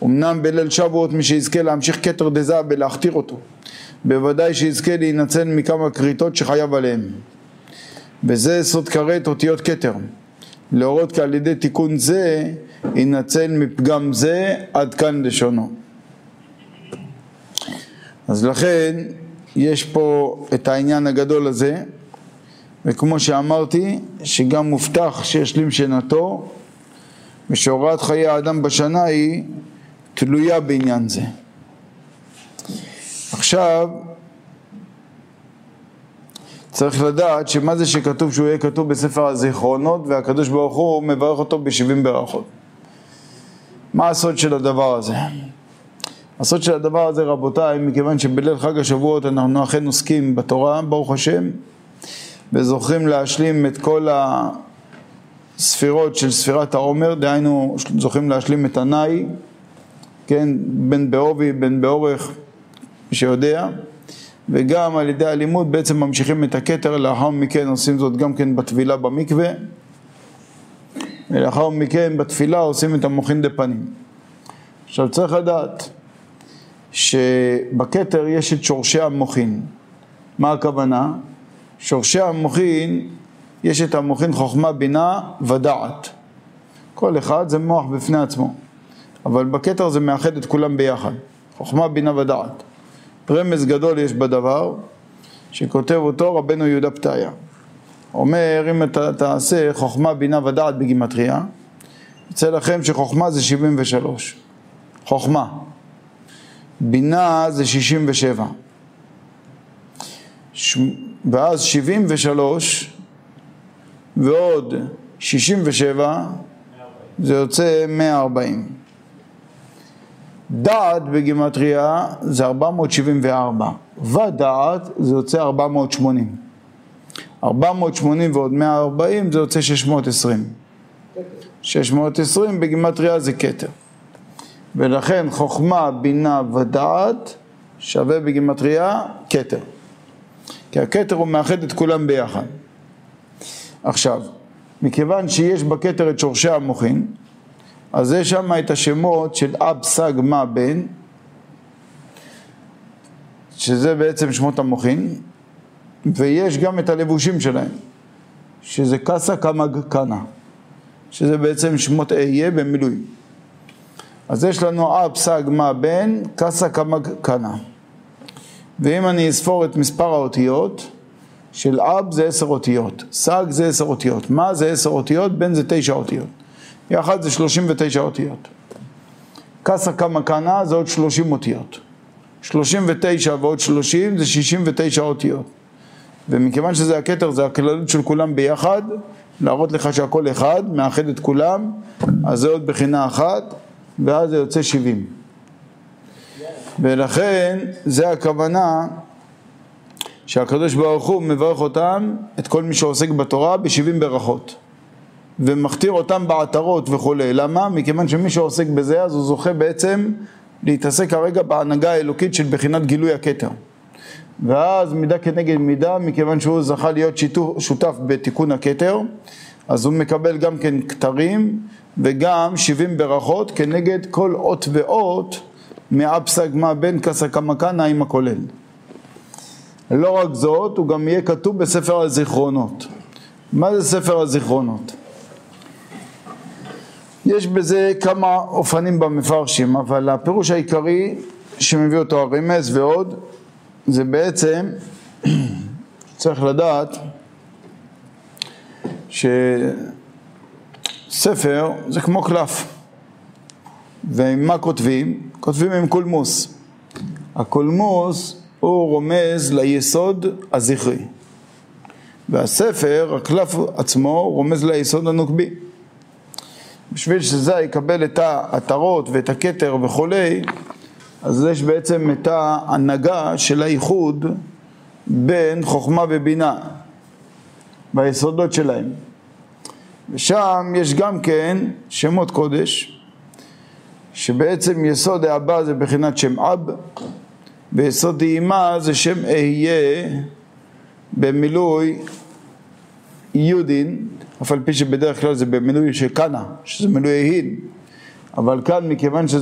אמנם בליל שבועות מי שיזכה להמשיך כתר דזהב ולהכתיר אותו, בוודאי שיזכה להינצל מכמה קריטות שחייב עליהם. וזה סוד כרת אותיות כתר, להורות כי על ידי תיקון זה ינצל מפגם זה. עד כאן לשונו. אז לכן יש פה את העניין הגדול הזה, וכמו שאמרתי שגם מובטח שישלים שנתו, ושהוראת חיי האדם בשנה היא תלויה בעניין זה. עכשיו צריך לדעת שמה זה שכתוב שהוא יהיה כתוב בספר הזיכרונות, והקדוש ברוך הוא מברך אותו ב70 ברכות. מה הסוד של הדבר הזה? הסוד של הדבר הזה, רבותיי, מכיוון שבליל חג השבועות אנחנו אכן עוסקים בתורה, ברוך השם, וזוכרים להשלים את כל הספירות של ספירת העומר, דהיינו זוכרים להשלים את הנאי, כן, בין בעובי בין באורך, מי שיודע, וגם על ידי הלימוד בעצם ממשיכים את הכתר. לאחר מכן עושים זאת גם כן בתפילה במקווה, ולאחר מכן בתפילה עושים את המוחין דפנים. עכשיו צריך לדעת שבכתר יש את שורשי המוחין. מה הכוונה? שורשי המוחין, יש את המוחין חוכמה, בינה ודעת. כל אחד זה מוח בפני עצמו, אבל בכתר זה מאחד את כולם ביחד, חוכמה, בינה ודעת. רמז גדול יש בדבר שכותב אותו רבנו יהודה פתאיה. אומר, אם אתה תעשה חוכמה, בינה ודעת בגימטריה, יצא לכם שחוכמה זה 73 חוכמה, בינה זה 67, ואז 73 ועוד 67 זה יוצא 140. דעת בגימטריה זה 474, ודעת זה יוצא 480. 480 ועוד 140 זה יוצא 620. 620 בגימטריה זה כתר. ולכן חוכמה, בינה ודעת שווה בגימטריה כתר. כי הכתר הוא מאחד את כולם ביחד. עכשיו, מכיוון שיש בכתר את שורשי המוחין, אז יש שם את השמות של אב, סג, מה, בן, שזה בעצם שמות המוחין, ויש גם את הלבושים שלהם, שזה קסה, קמג, קנה, שזה בעצם שמות אהיה במילוי. אז יש לנו אב, סג, מה, בן, קסה, קמג, קנה. ואם אני אספור את מספר האותיות, של אב זה 10 אותיות, סג זה 10 אותיות, מה זה 10 אותיות, בן זה 9 אותיות. יחד זה 39 אותיות. קסה כמה קנה זה עוד 30 אותיות. 39 ועוד 30 זה 69 אותיות. ומכיוון שזה הכתר, זה הכללות של כולם ביחד, להראות לך שהכל אחד, מאחד את כולם, אז זה עוד בחינה אחת, ואז זה יוצא 70. ולכן זה הכוונה שהקדוש ברוך הוא מברך אותם, את כל מי שעוסק בתורה, ב70 ברכות. ומכתיר אותם בעטרות וכו'. למה? מכיוון שמי שעוסק בזה, אז הוא זוכה בעצם להתעסק כרגע בהנהגה האלוקית של בחינת גילוי הכתר. ואז מידה כנגד מידה, מכיוון שהוא זכה להיות שותף בתיקון הכתר, אז הוא מקבל גם כן כתרים, וגם 70 ברכות כנגד כל אות ואות, מאפסג מה בין קסה כמה קנה עם הכולל. לא רק זאת, הוא גם יהיה כתוב בספר הזיכרונות. מה זה ספר הזיכרונות? יש בזה כמה אופנים במפרשים, אבל הפירוש העיקרי שמביא אותו הרמז ועוד, זה בעצם צריך לדעת שספר זה כמו קלף, ומה כותבים? כותבים עם קולמוס. הקולמוס הוא רומז ליסוד הזכרי, והספר, הקלף עצמו, רומז ליסוד הנוקבי. בשביל שזה יקבל את העטרות ואת הכתר וכולי, אז יש בעצם את ההנהגה של הייחוד בין חוכמה ובינה ביסודות שלהם. ושם יש גם כן שמות קודש, שבעצם יסוד האבא זה בחינת שם אב, ויסוד האמא זה שם אהיה במילוי יודין, אף על פי שבדרך כלל זה במילוי של קנה, שזה מילוי אהין. אבל כאן מכיוון שזה